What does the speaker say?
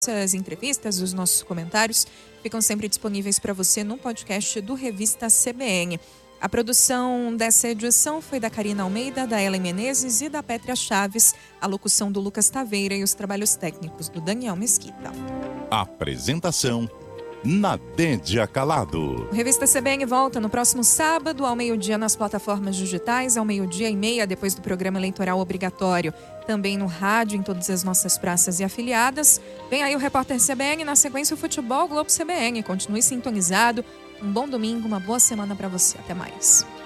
Essas entrevistas, os nossos comentários ficam sempre disponíveis para você no podcast do Revista CBN. A produção dessa edição foi da Karina Almeida, da Ellen Menezes e da Pétria Chaves, a locução do Lucas Taveira e os trabalhos técnicos do Daniel Mesquita. Apresentação: Nadédia Calado. O Revista CBN volta no próximo sábado, ao meio-dia nas plataformas digitais, ao 12:30, depois do programa eleitoral obrigatório. Também no rádio, em todas as nossas praças e afiliadas. Vem aí o Repórter CBN, na sequência o Futebol Globo CBN. Continue sintonizado. Um bom domingo, uma boa semana para você. Até mais.